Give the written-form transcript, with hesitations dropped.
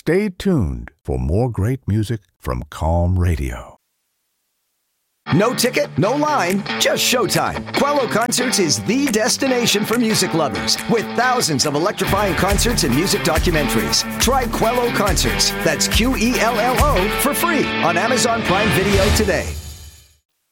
Stay tuned for more great music from Calm Radio. No ticket, no line, just showtime. Quello Concerts is the destination for music lovers, with thousands of electrifying concerts and music documentaries. Try Quello Concerts, that's Quello, for free on Amazon Prime Video today.